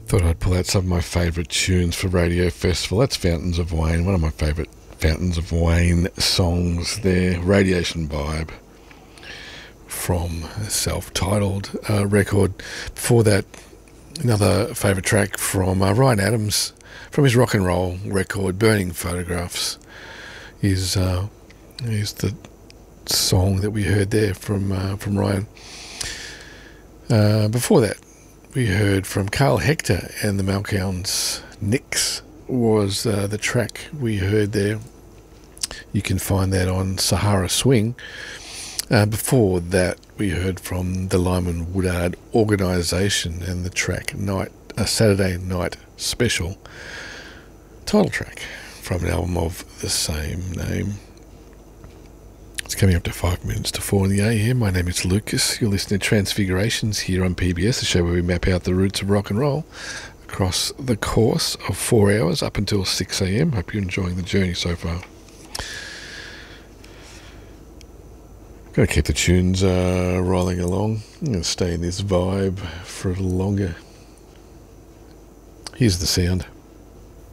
Thought I'd pull out some of my favourite tunes for Radio Festival. That's Fountains of Wayne, one of my favourite Fountains of Wayne songs there. Radiation Vibe from a self-titled record. Before that, another favourite track from Ryan Adams from his rock and roll record, Burning Photographs, is the song that we heard there from Ryan. Before that, we heard from Carl Hector and the Malcounts. Nix was the track we heard there. You can find that on Sahara Swing. Before that, we heard from the Lyman Woodard Organisation and the track Saturday Night Special, title track from an album of the same name. It's coming up to 5 minutes to 4 in the AM. My name is Lucas. You're listening to Transfigurations here on PBS, the show where we map out the roots of rock and roll across the course of 4 hours up until 6 AM. Hope you're enjoying the journey so far. Got to keep the tunes rolling along. I'm going to stay in this vibe for a little longer. Here's the sound.